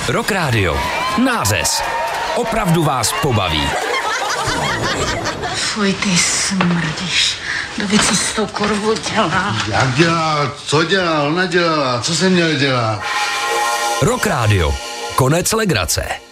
Rock Radio. Nářez. Opravdu vás pobaví. Fuj, ty smrdíš. Kdo co s tou korvou dělá? Jak dělá? Co dělá? Ona dělala. Co jsem měl dělat? Rock Radio. Konec legrace.